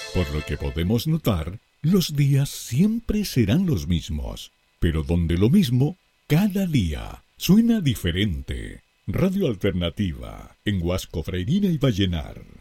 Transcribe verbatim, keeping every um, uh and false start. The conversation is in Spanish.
Por lo que podemos notar, los días siempre serán los mismos, pero donde lo mismo, cada día suena diferente. Radio Alternativa, en Huasco, Freirina y Vallenar.